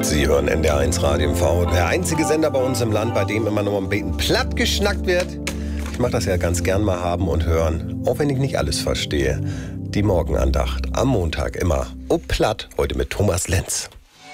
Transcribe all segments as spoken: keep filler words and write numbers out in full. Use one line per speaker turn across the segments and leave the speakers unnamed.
Sie hören N D R eins Radio M V, der einzige Sender bei uns im Land, bei dem immer nur am Beten platt geschnackt wird. Ich mache das ja ganz gern mal haben und hören, auch wenn ich nicht alles verstehe. Die Morgenandacht am Montag immer. Oh platt, heute mit Thomas Lenz.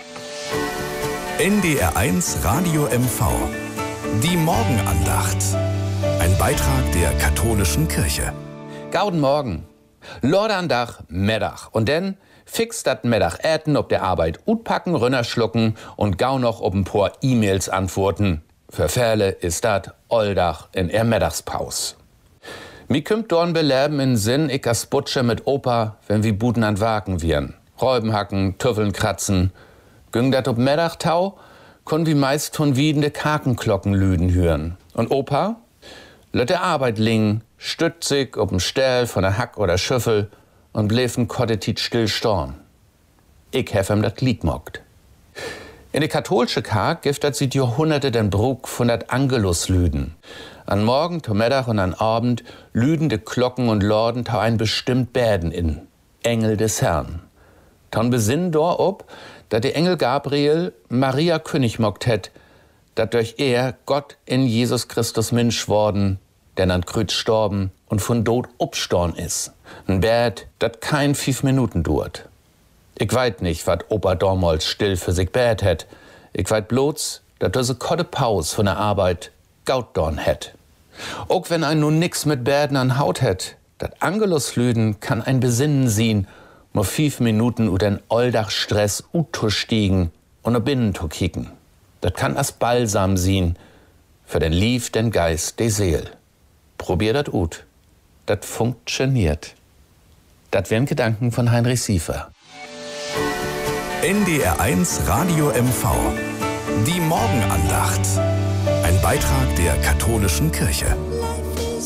N D R eins Radio M V. Die Morgenandacht. Ein Beitrag der katholischen Kirche.
Gauden Morgen. Lordandach, Meddach. Und denn fix dat Meddach äten ob der Arbeit utpacken, Rönner schlucken und gau noch ob ein paar E-Mails antworten. Für Fälle ist dat Oldach in er Meddachspaus. Mi kümmt dorn beleben in Sinn, ich as Butsche mit Opa, wenn wir Buden an Waken wiren. Räuben hacken, Tüffeln kratzen. Güng dat ob Meddachtau, kun wie meist von wiedende Kakenklocken lüden hören. Und Opa? Lött der Arbeit lingen, stützig ob'n Ställ von der Hack oder Schüffel und bläfen kottetit still storn. Ich hef ihm dat Lied mockt. In de katholsche Kark giftet sie Jahrhunderte den Brug von dat Angelus lüden. An Morgen, to Mittag und an Abend lüden de Glocken und Lorden tau ein bestimmt Bäden in. Engel des Herrn. Ton besinn dor ob, dat de Engel Gabriel Maria König mockt het, dat durch er Gott in Jesus Christus Mensch worden, denn an Krütz storben und von Tod upstorn is. Ein Bäd, dat kein fünf Minuten duert. Ich weit nicht, wat Opa Dormolz still für sich bät het. Ich weit bloß, dat er se kotte Paus von der Arbeit gautdorn het. Auch wenn ein nun nix mit Bäden an Haut het, dat Angeluslüden kann ein Besinnen sien, mo fünf Minuten u den Oldach-Stress uto stiegen und a binnen to kicken. Dat kann as Balsam sien, für den Lief den Geist de Seel. Probier dat ut. Dat funktioniert. Dat wären Gedanken von Heinrich Siefer.
N D R eins Radio M V. Die Morgenandacht. Ein Beitrag der katholischen Kirche.